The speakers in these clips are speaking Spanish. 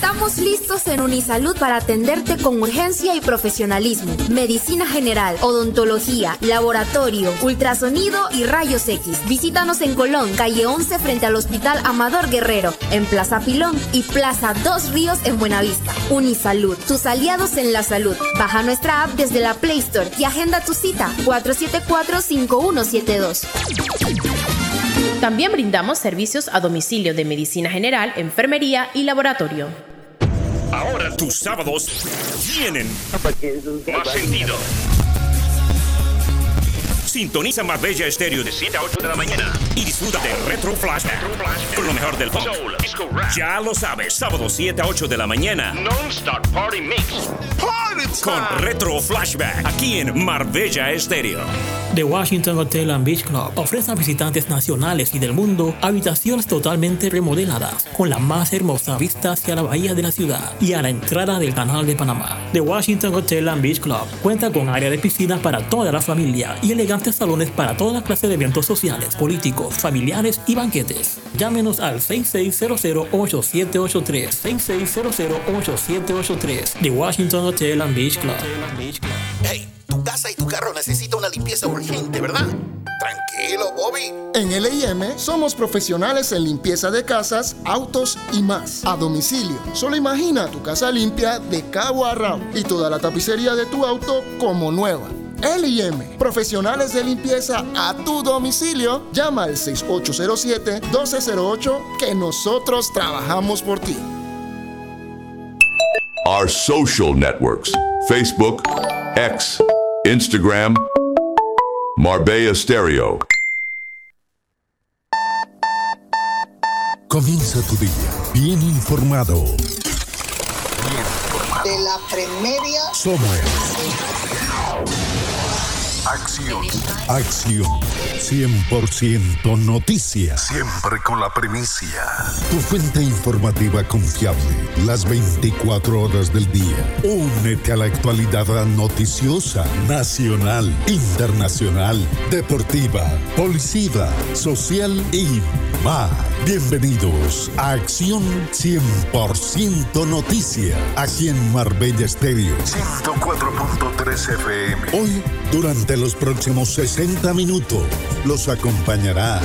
Estamos listos en Unisalud para atenderte con urgencia y profesionalismo. Medicina general, odontología, laboratorio, ultrasonido y rayos X. Visítanos en Colón, calle 11 frente al Hospital Amador Guerrero, en Plaza Pilón y Plaza Dos Ríos en Buenavista. Unisalud, tus aliados en la salud. Baja nuestra app desde la Play Store y agenda tu cita 474-5172. También brindamos servicios a domicilio de medicina general, enfermería y laboratorio. Ahora tus sábados tienen más sentido. Sintoniza Marbella Estéreo de 7 a 8 de la mañana y disfruta de Retro Flashback con lo mejor del funk, soul, disco, rap. Ya lo sabes, sábado 7 a 8 de la mañana. Non-stop party mix. Party time. Con Retro Flashback aquí en Marbella Estéreo. The Washington Hotel and Beach Club ofrece a visitantes nacionales y del mundo habitaciones totalmente remodeladas con la más hermosa vista hacia la bahía de la ciudad y a la entrada del Canal de Panamá. The Washington Hotel and Beach Club cuenta con área de piscina para toda la familia y elegantes salones para toda clase de eventos sociales, políticos, familiares y banquetes. Llámenos al 6600-8783, 6600-8783. The Washington Hotel and Beach Club. Hey, tu casa y tu carro necesita una limpieza urgente, ¿verdad? Tranquilo, Bobby. En L&M somos profesionales en limpieza de casas, autos y más. A domicilio. Solo imagina tu casa limpia de cabo a rabo y toda la tapicería de tu auto como nueva. L&M, profesionales de limpieza a tu domicilio. Llama al 6807-1208 que nosotros trabajamos por ti. Our social networks: Facebook, X, Instagram, Marbella Stereo. Comienza tu día bien informado. De la Premedia Somos Acción 100% noticias. Siempre con la primicia. Tu fuente informativa confiable las 24 horas del día. Únete a la actualidad noticiosa, nacional, internacional, deportiva, policía, social y más. Bienvenidos a Acción 100% Noticias, aquí en Marbella Estéreo 104.3 FM. Hoy, durante los próximos 60 minutos, los acompañará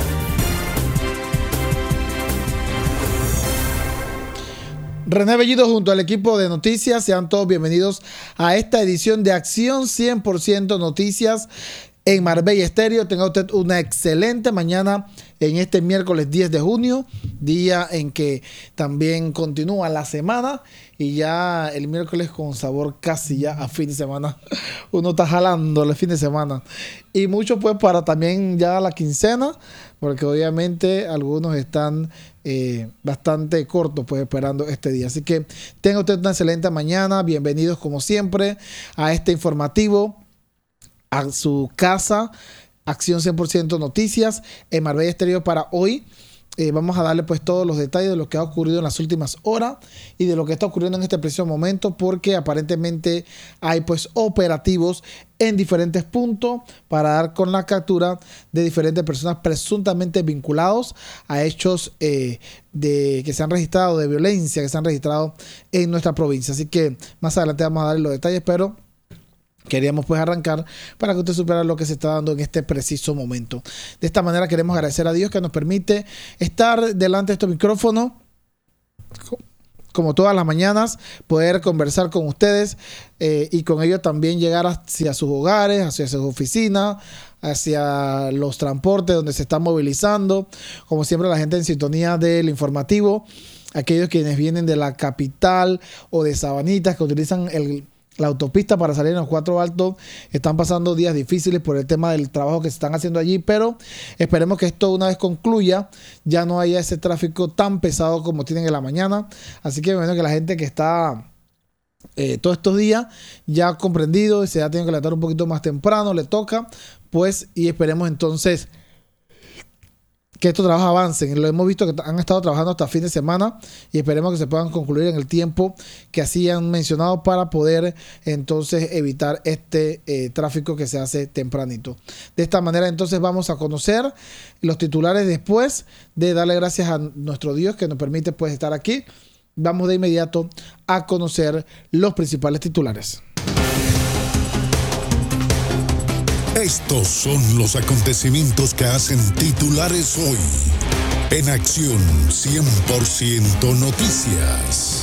René Bellido junto al equipo de noticias. Sean todos bienvenidos a esta edición de Acción 100% Noticias en Marbella Estéreo. Tenga usted una excelente mañana en este miércoles 10 de junio, día en que también continúa la semana y ya el miércoles con sabor casi ya a fin de semana. Uno está jalando el fin de semana. Y mucho pues para también ya la quincena, porque obviamente algunos están bastante cortos pues esperando este día. Así que tenga usted una excelente mañana. Bienvenidos como siempre a este informativo, a su casa, Acción 100% Noticias en Marbella Estéreo para hoy. Vamos a darle pues todos los detalles de lo que ha ocurrido en las últimas horas y de lo que está ocurriendo en este preciso momento, porque aparentemente hay pues operativos en diferentes puntos para dar con la captura de diferentes personas presuntamente vinculados a hechos que se han registrado, de violencia que se han registrado en nuestra provincia. Así que más adelante vamos a darle los detalles, pero queríamos pues arrancar para que usted supiera lo que se está dando en este preciso momento. De esta manera queremos agradecer a Dios que nos permite estar delante de estos micrófonos como todas las mañanas, poder conversar con ustedes y con ellos también llegar hacia sus hogares, hacia sus oficinas, hacia los transportes donde se están movilizando. Como siempre, la gente en sintonía del informativo, aquellos quienes vienen de la capital o de Sabanitas, que utilizan la autopista para salir en los Cuatro Altos, están pasando días difíciles por el tema del trabajo que se están haciendo allí, pero esperemos que esto una vez concluya, ya no haya ese tráfico tan pesado como tienen en la mañana. Así que bueno, que la gente que está todos estos días ya ha comprendido y se ha tenido que levantar un poquito más temprano, le toca, pues, y esperemos entonces que estos trabajos avancen. Lo hemos visto que han estado trabajando hasta fin de semana y esperemos que se puedan concluir en el tiempo que así han mencionado para poder entonces evitar este tráfico que se hace tempranito. De esta manera entonces vamos a conocer los titulares después de darle gracias a nuestro Dios que nos permite pues estar aquí vamos de inmediato a conocer los principales titulares. Estos son los acontecimientos que hacen titulares hoy. En Acción 100% Noticias.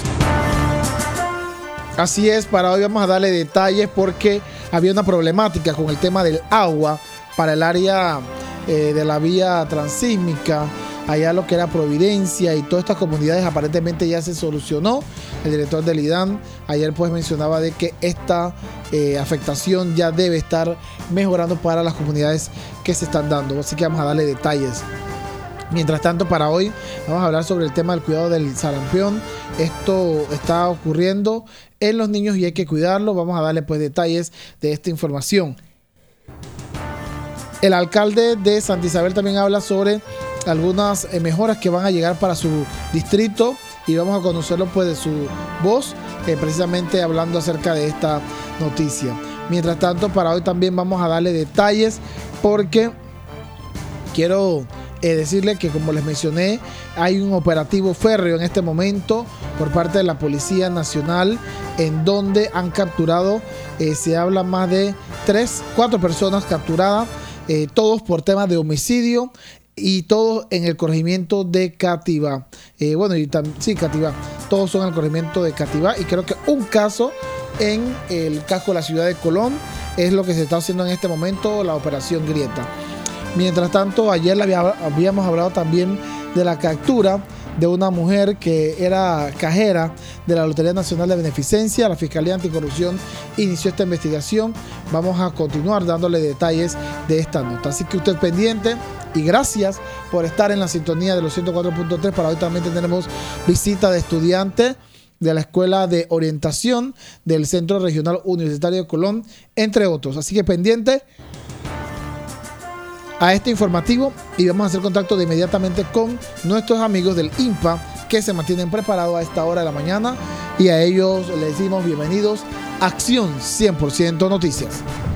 Así es, para hoy vamos a darle detalles porque había una problemática con el tema del agua para el área de la vía transísmica, allá lo que era Providencia y todas estas comunidades aparentemente ya se solucionó. El director del IDAN ayer pues mencionaba de que esta afectación ya debe estar mejorando para las comunidades que se están dando, así que vamos a darle detalles. Mientras tanto, para hoy vamos a hablar sobre el tema del cuidado del sarampión. Esto está ocurriendo en los niños y hay que cuidarlo. Vamos a darle pues detalles de esta información. El alcalde de Santa Isabel también habla sobre algunas mejoras que van a llegar para su distrito y vamos a conocerlo pues de su voz, precisamente hablando acerca de esta noticia. Mientras tanto, para hoy también vamos a darle detalles porque quiero decirle que, como les mencioné, hay un operativo férreo en este momento por parte de la Policía Nacional en donde han capturado, se habla más de 4 personas capturadas, todos por temas de homicidio y todos en el corregimiento de Cativá. Cativá, todos son en el corregimiento de Cativá y creo que un caso en el casco de la ciudad de Colón es lo que se está haciendo en este momento, la operación Grieta. Mientras tanto, ayer habíamos hablado también de la captura de una mujer que era cajera de la Lotería Nacional de Beneficencia. La Fiscalía Anticorrupción inició esta investigación. Vamos a continuar dándole detalles de esta nota. Así que usted pendiente y gracias por estar en la sintonía de los 104.3. Para hoy también tendremos visita de estudiantes de la Escuela de Orientación del Centro Regional Universitario de Colón, entre otros. Así que pendiente a este informativo y vamos a hacer contacto de inmediatamente con nuestros amigos del INPA que se mantienen preparados a esta hora de la mañana y a ellos les decimos bienvenidos a Acción 100% Noticias.